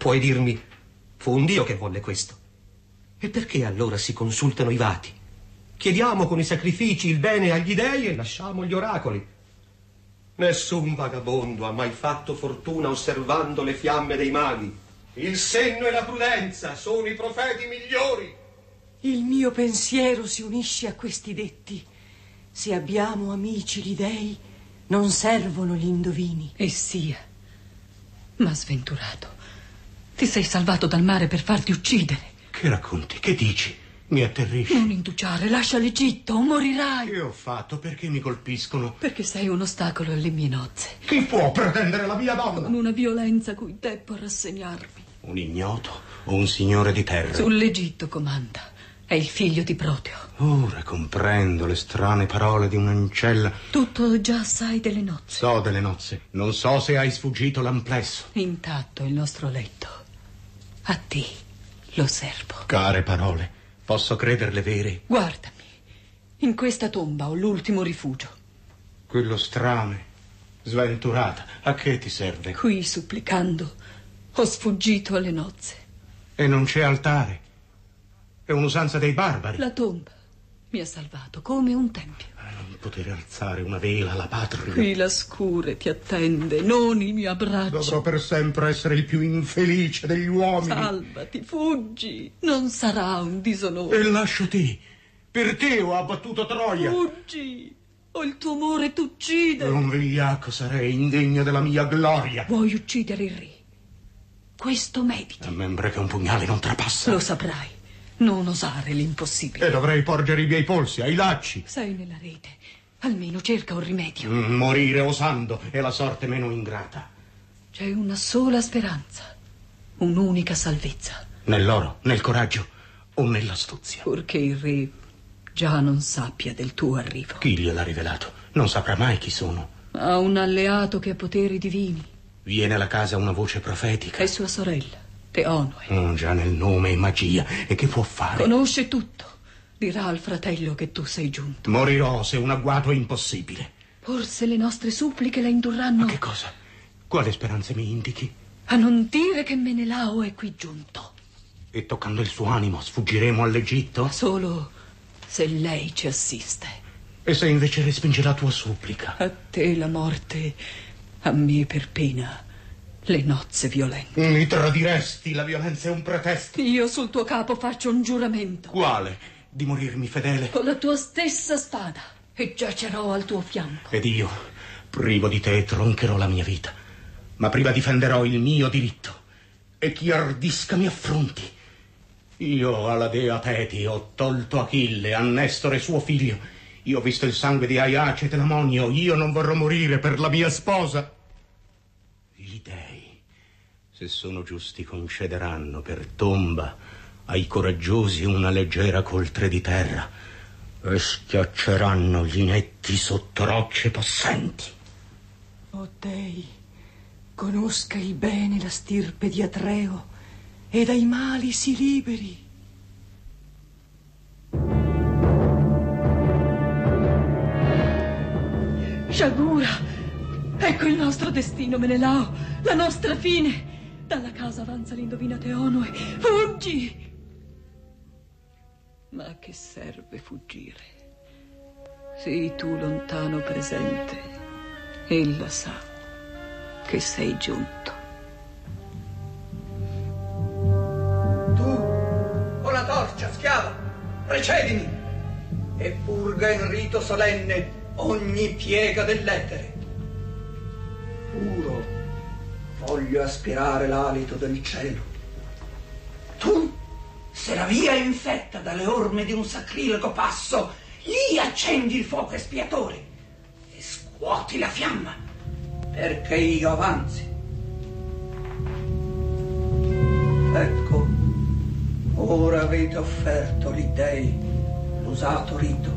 Puoi dirmi, fu un Dio che volle questo. E perché allora si consultano i vati? Chiediamo con i sacrifici il bene agli dei e lasciamo gli oracoli. Nessun vagabondo ha mai fatto fortuna osservando le fiamme dei maghi. Il senno e la prudenza sono i profeti migliori. Il mio pensiero si unisce a questi detti. Se abbiamo amici gli dei, non servono gli indovini. E sia. Ma sventurato, ti sei salvato dal mare per farti uccidere. Che racconti? Che dici? Mi atterrisci. Non indugiare, lascia l'Egitto o morirai. Che ho fatto? Perché mi colpiscono? Perché sei un ostacolo alle mie nozze. Chi può pretendere la mia donna? Con una violenza cui debbo rassegnarmi. Un ignoto o un signore di terra? Sull'Egitto comanda. È il figlio di Proteo. Ora comprendo le strane parole di un'ancella. Tutto già sai delle nozze. So delle nozze. Non so se hai sfuggito l'amplesso. Intatto il nostro letto. A te lo servo. Care parole. Posso crederle vere? Guardami. In questa tomba ho l'ultimo rifugio. Quello strame, sventurata, a che ti serve? Qui, supplicando, ho sfuggito alle nozze. E non c'è altare. È un'usanza dei barbari. La tomba mi ha salvato come un tempio. Non poter alzare una vela alla patria. Qui la scure ti attende, non il mio abbraccio. Dovrò per sempre essere il più infelice degli uomini. Salvati, fuggi, non sarà un disonore. E lascio te. Per te ho abbattuto Troia. Fuggi, o il tuo amore t'uccide. Un vigliacco sarei, indegno della mia gloria. Vuoi uccidere il re? Questo mediti. A membre che un pugnale non trapassa. Lo saprai. Non osare l'impossibile. E dovrei porgere i miei polsi ai lacci. Sei nella rete. Almeno cerca un rimedio. Morire osando è la sorte meno ingrata. C'è una sola speranza. Un'unica salvezza. Nell'oro, nel coraggio o nell'astuzia. Purché il re già non sappia del tuo arrivo. Chi gliel'ha rivelato? Non saprà mai chi sono. Ha un alleato che ha poteri divini. Viene alla casa una voce profetica. È sua sorella, Teonoe. Già nel nome è magia. E che può fare? Conosce tutto. Dirà al fratello che tu sei giunto. Morirò se un agguato è impossibile. Forse le nostre suppliche la indurranno. Ma che cosa? Quale speranze mi indichi? A non dire che Menelao è qui giunto. E toccando il suo animo sfuggiremo all'Egitto? Solo se lei ci assiste. E se invece respinge la tua supplica? A te la morte, a me per pena le nozze violente. Mi tradiresti, la violenza è un pretesto. Io sul tuo capo faccio un giuramento. Quale? Di morirmi fedele? Con la tua stessa spada, e giacerò al tuo fianco. Ed io, privo di te, troncherò la mia vita, ma prima difenderò il mio diritto, e chi ardisca mi affronti. Io alla dea Teti ho tolto Achille, a Nestore suo figlio. Io ho visto il sangue di Aiace e Telamonio. Io non vorrò morire per la mia sposa. Gli dei, se sono giusti, concederanno per tomba ai coraggiosi una leggera coltre di terra e schiacceranno gli inetti sotto rocce possenti. O Dei, conosca il bene la stirpe di Atreo e dai mali si liberi. Sciagura, ecco il nostro destino, Menelao, la nostra fine. Dalla casa avanza l'indovina Teonoe. Fuggi! Ma a che serve fuggire? Sei tu lontano presente. Ella sa che sei giunto. Tu, con la torcia, schiava, precedimi e purga in rito solenne ogni piega dell'etere. Puro voglio aspirare l'alito del cielo. Tu, se la via è infetta dalle orme di un sacrilego passo, lì accendi il fuoco espiatore e scuoti la fiamma, perché io avanzi. Ecco, ora avete offerto gli dei l'usato rito.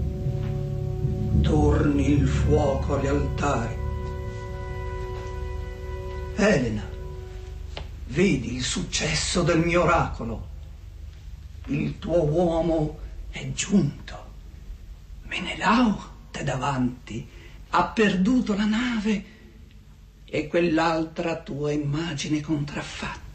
Torni il fuoco agli altari. Elena, vedi il successo del mio oracolo. Il tuo uomo è giunto. Menelao, te davanti, ha perduto la nave e quell'altra tua immagine contraffatta.